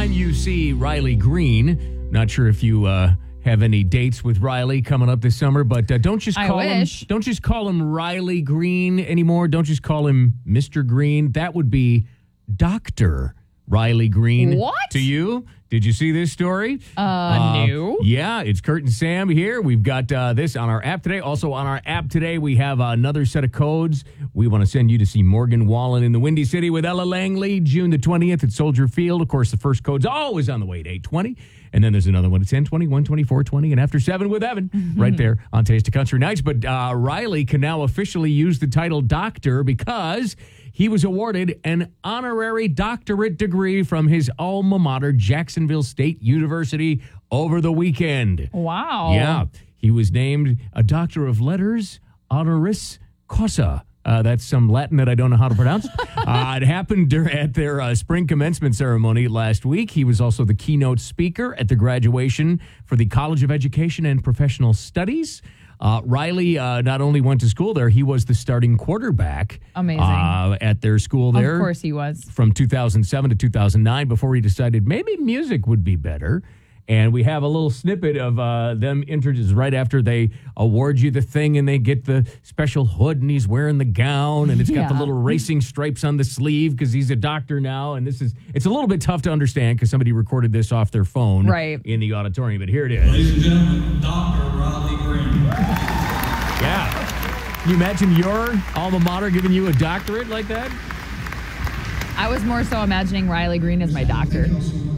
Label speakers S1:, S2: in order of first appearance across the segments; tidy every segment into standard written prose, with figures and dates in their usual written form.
S1: time you see Riley Green, not sure if you have any dates with Riley coming up this summer, but don't just call him Riley Green anymore. Don't just call him Mr. Green. That would be Dr. Riley Green.
S2: What?
S1: To you? Did you see this story?
S2: No.
S1: Yeah, it's Kurt and Sam here. We've got this on our app today. Also on our app today, we have another set of codes. We want to send you to see Morgan Wallen in the Windy City with Ella Langley, June the 20th at Soldier Field. Of course, the first code's always on the way at 8:20. And then there's another one at 10:20, 1:20, 4:20, and after 7 with Evan, right there on Taste of Country Nights. But Riley can now officially use the title doctor because he was awarded an honorary doctorate degree from his alma mater, Jacksonville State University, over the weekend.
S2: Wow.
S1: Yeah. He was named a Doctor of Letters honoris causa. That's some Latin that I don't know how to pronounce. It happened at their spring commencement ceremony last week. He was also the keynote speaker at the graduation for the College of Education and Professional Studies. Riley not only went to school there, he was the starting quarterback.
S2: Amazing.
S1: At their school there.
S2: Of course he was.
S1: From 2007 to 2009 before he decided maybe music would be better. And we have a little snippet of them introduced right after they award you the thing and they get the special hood and he's wearing the gown and it's got the little racing stripes on the sleeve because he's a doctor now. And it's a little bit tough to understand because somebody recorded this off their phone in the auditorium. But here it is.
S3: Ladies and gentlemen, Dr. Riley Green.
S1: Yeah. Can you imagine your alma mater giving you a doctorate like that?
S2: I was more so imagining Riley Green as my doctor.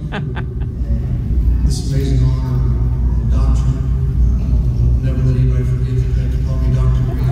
S3: This amazing honor and doctorate. I'll never let anybody forget that they have to call me Dr. Green.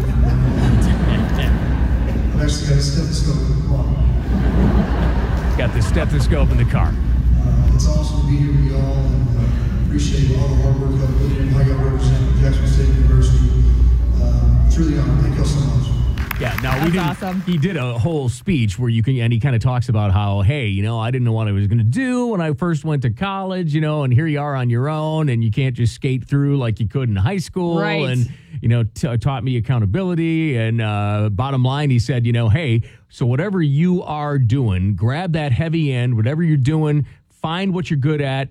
S3: I've actually got a stethoscope in the car.
S1: Got the stethoscope in the car.
S3: It's awesome to be here with y'all and appreciate all the hard work y'all put in. I got to represent Jackson State University. Truly honored. Thank y'all so much.
S1: Yeah, now
S2: awesome.
S1: He did a whole speech where and he kind of talks about how, hey, I didn't know what I was going to do when I first went to college, and here you are on your own and you can't just skate through like you could in high school.
S2: Right.
S1: And, taught me accountability. And bottom line, he said, hey, so whatever you are doing, grab that heavy end, whatever you're doing, find what you're good at,